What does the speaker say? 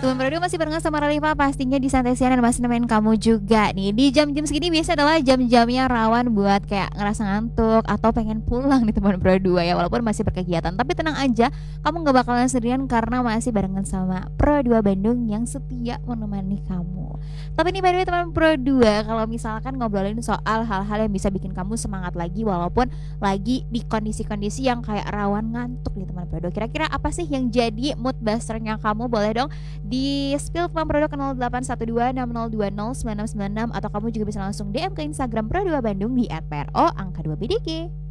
Teman Pro 2 masih barengan sama Ralifa pastinya di Santai Siang dan masih nemenin kamu juga nih. Di jam-jam segini biasa adalah jam-jamnya rawan buat kayak ngerasa ngantuk atau pengen pulang nih teman Pro 2 ya, walaupun masih berkegiatan. Tapi tenang aja, kamu gak bakalan sendirian karena masih barengan sama Pro 2 Bandung yang setia menemani kamu. Tapi nih by the way teman Pro 2, kalau misalkan ngobrolin soal hal-hal yang bisa bikin kamu semangat lagi walaupun lagi di kondisi-kondisi yang kayak rawan ngantuk nih teman Pro 2, kira-kira apa sih yang jadi mood busternya kamu? Boleh dong di spill teman Pro 2 ke 081260209696 atau kamu juga bisa langsung DM ke Instagram Pro 2 Bandung di @pro_bdg.